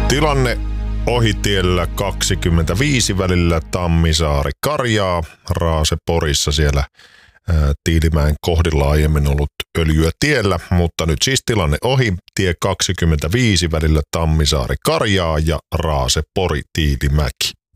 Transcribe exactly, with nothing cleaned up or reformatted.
Tilanne ohitiellä kaksikymmentäviisi välillä Tammisaari-Karjaa, Raase-Porissa siellä ää, Tiilimäen kohdilla aiemmin ollut öljyä tiellä, mutta nyt siis tilanne ohi, tie kaksikymmentäviisi välillä Tammisaari-Karjaa ja Raase-Pori-Tiilimäki.